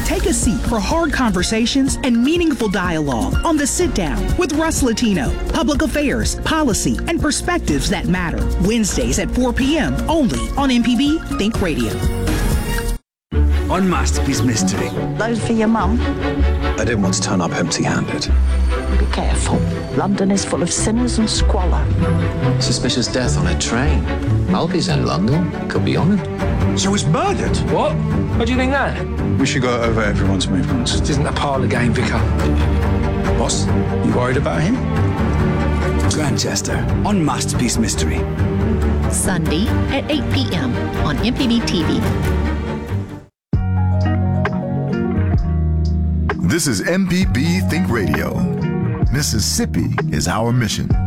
Take a seat for hard conversations and meaningful dialogue on The Sit Down with Russ Latino. Public affairs, policy, and perspectives that matter. Wednesdays at 4 p.m. only on MPB Think Radio. On Masterpiece Mystery. Those for your mum? I didn't want to turn up empty-handed. Be careful. London is full of sinners and squalor. Suspicious death on a train. Malky's in London. Could be honoured. So it's murdered? What? What do you think that? We should go over everyone's movements. It isn't a parlour game, Vicar. Boss, you worried about him? Grantchester on Masterpiece Mystery. Sunday at 8 p.m. on MPB TV. This is MPB Think Radio. Mississippi is our mission.